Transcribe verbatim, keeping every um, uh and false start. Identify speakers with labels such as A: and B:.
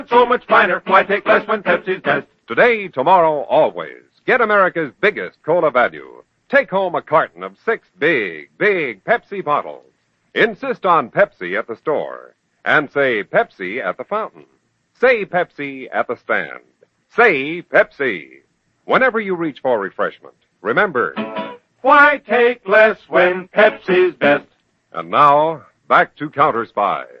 A: So much finer. Why take less when Pepsi's best?
B: Today, tomorrow, always. Get America's biggest cola value. Take home a carton of six big, big Pepsi bottles. Insist on Pepsi at the store. And say Pepsi at the fountain. Say Pepsi at the stand. Say Pepsi. Whenever you reach for refreshment, remember,
A: why take less when Pepsi's best?
B: And now, back to Counter Spy.